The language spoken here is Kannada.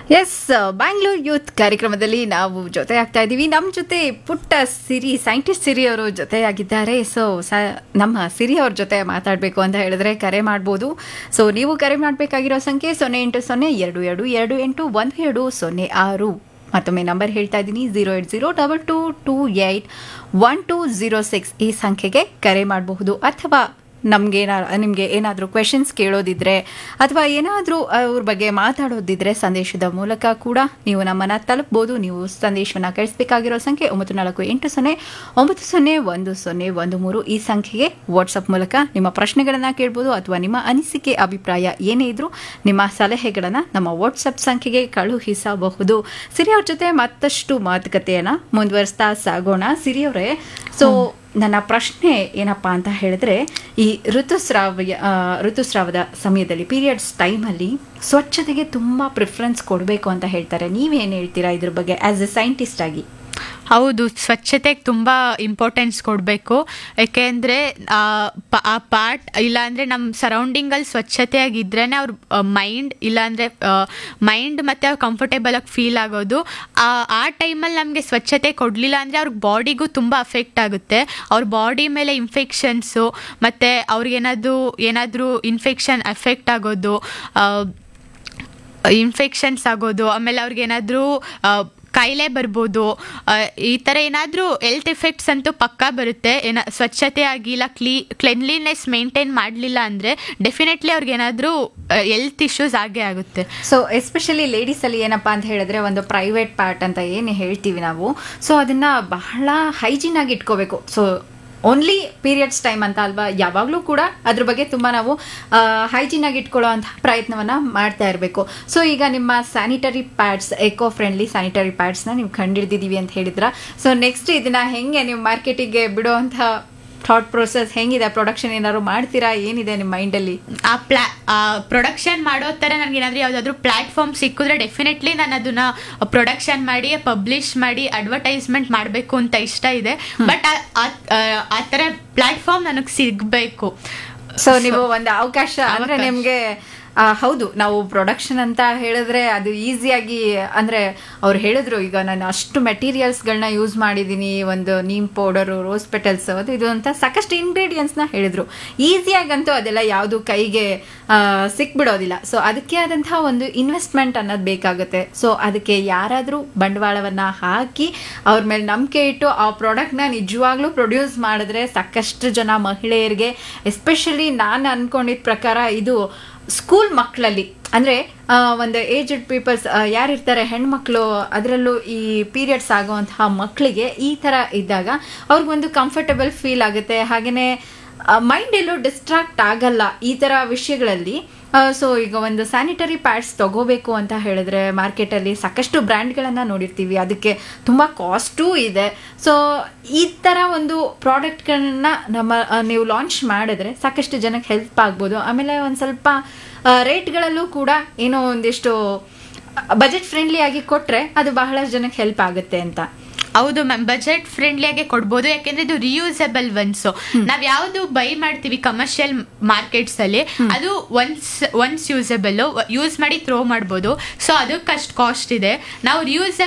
ಎಸ್, ಬ್ಯಾಂಗ್ಳೂರ್ ಯೂತ್ ಕಾರ್ಯಕ್ರಮದಲ್ಲಿ ನಾವು ಜೊತೆ ಆಗ್ತಾ ಇದ್ದೀವಿ. ನಮ್ಮ ಜೊತೆ ಪುಟ್ಟ ಸಿರಿ ಸೈಂಟಿಸ್ಟ್ ಸಿರಿ ಅವರು ಜೊತೆಯಾಗಿದ್ದಾರೆ. ಸೊ ನಮ್ಮ ಸಿರಿ ಅವ್ರ ಜೊತೆ ಮಾತಾಡಬೇಕು ಅಂತ ಹೇಳಿದ್ರೆ ಕರೆ ಮಾಡ್ಬೋದು. ಸೊ ನೀವು ಕರೆ ಮಾಡಬೇಕಾಗಿರೋ ಸಂಖ್ಯೆ 0802281206. ಮತ್ತೊಮ್ಮೆ ನಂಬರ್ ಹೇಳ್ತಾ ಇದ್ದೀನಿ, 08022281206 ಈ ಸಂಖ್ಯೆಗೆ ಕರೆ ಮಾಡಬಹುದು. ಅಥವಾ ನಿಮಗೆ ಏನಾದರೂ ಕ್ವೆಶನ್ಸ್ ಕೇಳೋದಿದ್ರೆ ಅಥವಾ ಏನಾದರೂ ಅವ್ರ ಬಗ್ಗೆ ಮಾತಾಡೋದಿದ್ರೆ ಸಂದೇಶದ ಮೂಲಕ ಕೂಡ ನೀವು ನಮ್ಮನ್ನು ತಲುಪ್ಬೋದು. ನೀವು ಸಂದೇಶವನ್ನು ಕಳಿಸಬೇಕಾಗಿರೋ ಸಂಖ್ಯೆ 9480901013 ಈ ಸಂಖ್ಯೆಗೆ ವಾಟ್ಸಪ್ ಮೂಲಕ ನಿಮ್ಮ ಪ್ರಶ್ನೆಗಳನ್ನು ಕೇಳ್ಬೋದು. ಅಥವಾ ನಿಮ್ಮ ಅನಿಸಿಕೆ ಅಭಿಪ್ರಾಯ ಏನೇ ಇದ್ರೂ ನಿಮ್ಮ ಸಲಹೆಗಳನ್ನು ನಮ್ಮ ವಾಟ್ಸಪ್ ಸಂಖ್ಯೆಗೆ ಕಳುಹಿಸಬಹುದು. ಸಿರಿ ಅವ್ರ ಜೊತೆ ಮತ್ತಷ್ಟು ಮಾತುಕತೆಯನ್ನು ಮುಂದುವರಿಸ್ತಾ ಸಾಗೋಣ. ಸಿರಿ ಅವರೇ, ಸೊ ನನ್ನ ಪ್ರಶ್ನೆ ಏನಪ್ಪಾ ಅಂತ ಹೇಳಿದ್ರೆ, ಈ ಋತುಸ್ರಾವದ ಸಮಯದಲ್ಲಿ ಪೀರಿಯಡ್ಸ್ ಟೈಮಲ್ಲಿ ಸ್ವಚ್ಛತೆಗೆ ತುಂಬ ಪ್ರಿಫರೆನ್ಸ್ ಕೊಡಬೇಕು ಅಂತ ಹೇಳ್ತಾರೆ. ನೀವೇನು ಹೇಳ್ತೀರಾ ಇದ್ರ ಬಗ್ಗೆ ಆಸ್ ಎ ಸೈಂಟಿಸ್ಟ್ ಆಗಿ? ಹೌದು, ಸ್ವಚ್ಛತೆಗೆ ತುಂಬ ಇಂಪಾರ್ಟೆನ್ಸ್ ಕೊಡಬೇಕು. ಯಾಕೆಂದರೆ ಆ ಪಾರ್ಟ್ ಇಲ್ಲಾಂದರೆ ನಮ್ಮ ಸರೌಂಡಿಂಗಲ್ಲಿ ಸ್ವಚ್ಛತೆಯಾಗಿದ್ರೇ ಅವ್ರ ಮೈಂಡ್ ಮತ್ತು ಅವ್ರು ಕಂಫರ್ಟೇಬಲಾಗಿ ಫೀಲ್ ಆಗೋದು. ಆ ಟೈಮಲ್ಲಿ ನಮಗೆ ಸ್ವಚ್ಛತೆ ಕೊಡಲಿಲ್ಲ ಅಂದರೆ ಅವ್ರ ಬಾಡಿಗೂ ತುಂಬ ಅಫೆಕ್ಟ್ ಆಗುತ್ತೆ. ಅವ್ರ ಬಾಡಿ ಮೇಲೆ ಇನ್ಫೆಕ್ಷನ್ಸು ಮತ್ತು ಅವ್ರಿಗೇನಾದರೂ ಇನ್ಫೆಕ್ಷನ್ಸ್ ಆಗೋದು, ಆಮೇಲೆ ಅವ್ರಿಗೇನಾದರೂ ಕಾಯಿಲೆ ಬರ್ಬೋದು. ಈ ಥರ ಏನಾದರೂ ಹೆಲ್ತ್ ಎಫೆಕ್ಟ್ಸ್ ಅಂತೂ ಪಕ್ಕಾ ಬರುತ್ತೆ. ಸ್ವಚ್ಛತೆ ಆಗಿಲ್ಲ, ಕ್ಲೆನ್ಲಿನೆಸ್ ಮೇಂಟೈನ್ ಮಾಡಲಿಲ್ಲ ಅಂದರೆ ಡೆಫಿನೆಟ್ಲಿ ಅವ್ರಿಗೇನಾದರೂ ಹೆಲ್ತ್ ಇಶ್ಯೂಸ್ ಆಗೇ ಆಗುತ್ತೆ. ಸೊ ಎಸ್ಪೆಷಲಿ ಲೇಡೀಸಲ್ಲಿ ಏನಪ್ಪ ಅಂತ ಹೇಳಿದ್ರೆ, ಒಂದು ಪ್ರೈವೇಟ್ ಪಾರ್ಟ್ ಅಂತ ಏನು ಹೇಳ್ತೀವಿ ನಾವು, ಸೊ ಅದನ್ನು ಬಹಳ ಹೈಜೀನ್ ಆಗಿ ಇಟ್ಕೋಬೇಕು. ಸೊ ಓನ್ಲಿ ಪೀರಿಯಡ್ಸ್ ಟೈಮ್ ಅಂತ ಅಲ್ವಾ, ಯಾವಾಗಲೂ ಕೂಡ ಅದ್ರ ಬಗ್ಗೆ ತುಂಬ ನಾವು ಹೈಜೀನ್ ಆಗಿ ಇಟ್ಕೊಳ್ಳೋ ಅಂತಹ ಪ್ರಯತ್ನವನ್ನು ಮಾಡ್ತಾ ಇರಬೇಕು. ಸೊ ಈಗ ನಿಮ್ಮ sanitary pads, eco friendly sanitary ಪ್ಯಾಡ್ಸ್ನ ನೀವು ಕಂಡಿಡ್ದಿದ್ದೀವಿ ಅಂತ ಹೇಳಿದ್ರ. ಸೊ ನೆಕ್ಸ್ಟ್ ಇದನ್ನ ಹೆಂಗೆ ನೀವು ಮಾರ್ಕೆಟಿಗೆ ಬಿಡೋ ಅಂಥ ಥಾಟ್ ಪ್ರೊಸೆಸ್ ಹೆಂಗಿದೆ? ಪ್ರೊಡಕ್ಷನ್ ಏನಾದ್ರು ಮಾಡ್ತೀರಾ? ಏನಿದೆ ನಿಮ್ಮ ಮೈಂಡಲ್ಲಿ? ಪ್ರೊಡಕ್ಷನ್ ಮಾಡೋ ಥರ ನನಗೇನಾದರೂ ಯಾವುದಾದ್ರೂ ಪ್ಲ್ಯಾಟ್ಫಾರ್ಮ್ ಸಿಕ್ಕಿದ್ರೆ ಡೆಫಿನೆಟ್ಲಿ ನಾನು ಅದನ್ನು ಪ್ರೊಡಕ್ಷನ್ ಮಾಡಿ ಪಬ್ಲಿಷ್ ಮಾಡಿ ಅಡ್ವರ್ಟೈಸ್ಮೆಂಟ್ ಮಾಡಬೇಕು ಅಂತ ಇಷ್ಟ ಇದೆ. ಬಟ್ ಆ ಥರ ಪ್ಲ್ಯಾಟ್ಫಾರ್ಮ್ ನನಗೆ ಸಿಗಬೇಕು. ಸೊ ನೀವು ಒಂದು ಅವಕಾಶ ಅಂದರೆ ನಿಮಗೆ ಹೌದು, ನಾವು ಪ್ರೊಡಕ್ಷನ್ ಅಂತ ಹೇಳಿದ್ರೆ ಅದು ಈಸಿಯಾಗಿ, ಅಂದರೆ ಅವ್ರು ಹೇಳಿದ್ರು, ಈಗ ನಾನು ಅಷ್ಟು ಮೆಟೀರಿಯಲ್ಸ್ಗಳನ್ನ ಯೂಸ್ ಮಾಡಿದ್ದೀನಿ, ಒಂದು ನೀಮ್ ಪೌಡರು, ರೋಸ್ ಪೆಟಲ್ಸ್, ಅದು ಇದು ಅಂತ ಸಾಕಷ್ಟು ಇಂಗ್ರೀಡಿಯೆಂಟ್ಸ್ನ ಹೇಳಿದ್ರು. ಈಸಿಯಾಗಂತೂ ಅದೆಲ್ಲ ಯಾವುದು ಕೈಗೆ ಸಿಕ್ಬಿಡೋದಿಲ್ಲ. ಸೊ ಅದಕ್ಕೆ ಆದಂತಹ ಒಂದು ಇನ್ವೆಸ್ಟ್ಮೆಂಟ್ ಅನ್ನೋದು ಬೇಕಾಗುತ್ತೆ. ಸೊ ಅದಕ್ಕೆ ಯಾರಾದರೂ ಬಂಡವಾಳವನ್ನು ಹಾಕಿ ಅವ್ರ ಮೇಲೆ ನಂಬಿಕೆ ಇಟ್ಟು ಆ ಪ್ರಾಡಕ್ಟ್ನ ನಿಜವಾಗ್ಲೂ ಪ್ರೊಡ್ಯೂಸ್ ಮಾಡಿದ್ರೆ ಸಾಕಷ್ಟು ಜನ ಮಹಿಳೆಯರಿಗೆ, ಎಸ್ಪೆಷಲಿ ನಾನು ಅಂದ್ಕೊಂಡಿದ್ದ ಪ್ರಕಾರ ಇದು ಸ್ಕೂಲ್ ಮಕ್ಕಳಲ್ಲಿ, ಅಂದರೆ ಒಂದು ಏಜ್ಡ್ ಪೀಪಲ್ಸ್ ಯಾರಿರ್ತಾರೆ, ಹೆಣ್ಮಕ್ಳು, ಅದರಲ್ಲೂ ಈ ಪೀರಿಯಡ್ಸ್ ಆಗುವಂತಹ ಮಕ್ಕಳಿಗೆ ಈ ಥರ ಇದ್ದಾಗ ಅವ್ರಿಗೊಂದು ಕಂಫರ್ಟಬಲ್ ಫೀಲ್ ಆಗುತ್ತೆ. ಹಾಗೆಯೇ ಮೈಂಡ್ ಎಲ್ಲೂ ಡಿಸ್ಟ್ರಾಕ್ಟ್ ಆಗಲ್ಲ ಈ ಥರ ವಿಷಯಗಳಲ್ಲಿ. ಸೊ ಈಗ ಒಂದು ಸ್ಯಾನಿಟರಿ ಪ್ಯಾಡ್ಸ್ ತಗೋಬೇಕು ಅಂತ ಹೇಳಿದ್ರೆ ಮಾರ್ಕೆಟಲ್ಲಿ ಸಾಕಷ್ಟು ಬ್ರ್ಯಾಂಡ್ಗಳನ್ನು ನೋಡಿರ್ತೀವಿ, ಅದಕ್ಕೆ ತುಂಬ ಕಾಸ್ಟೂ ಇದೆ. ಸೊ ಈ ಥರ ಒಂದು ಪ್ರಾಡಕ್ಟ್ಗಳನ್ನ ನೀವು ಲಾಂಚ್ ಮಾಡಿದ್ರೆ ಸಾಕಷ್ಟು ಜನಕ್ಕೆ ಹೆಲ್ಪ್ ಆಗ್ಬೋದು. ಆಮೇಲೆ ಒಂದು ಸ್ವಲ್ಪ ರೇಟ್ಗಳಲ್ಲೂ ಕೂಡ ಏನೋ ಒಂದಿಷ್ಟು ಬಜೆಟ್ ಫ್ರೆಂಡ್ಲಿ ಆಗಿ ಕೊಟ್ಟರೆ ಅದು ಬಹಳಷ್ಟು ಜನಕ್ಕೆ ಹೆಲ್ಪ್ ಆಗುತ್ತೆ ಅಂತ. ಹೌದು ಮ್ಯಾಮ್, ಬಜೆಟ್ ಫ್ರೆಂಡ್ಲಿಯಾಗೆ ಕೊಡ್ಬೋದು. ಯಾಕೆಂದ್ರೆ ಇದು ರಿಯೂಸಬಲ್ ಒನ್ಸು. ನಾವು ಯಾವುದು ಬೈ ಮಾಡ್ತೀವಿ ಕಮರ್ಷಿಯಲ್ ಮಾರ್ಕೆಟ್ಸ್ ಅಲ್ಲಿ, ಅದು ಒನ್ಸ್ ಯೂಸಬಲ್, ಯೂಸ್ ಮಾಡಿ ಥ್ರೋ ಮಾಡ್ಬೋದು. ಸೊ ಅದಕ್ಕಷ್ಟು ಕಾಸ್ಟ್ ಇದೆ. ನಾವು ರಿಯೂಸಬಲ್